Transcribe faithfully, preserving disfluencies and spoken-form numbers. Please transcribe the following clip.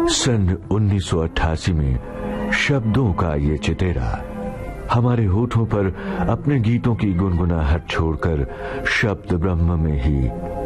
सन उन्नीस सौ अट्ठासी में शब्दों का ये चितेरा हमारे होठों पर अपने गीतों की गुनगुनाहट छोड़कर शब्द ब्रह्म में ही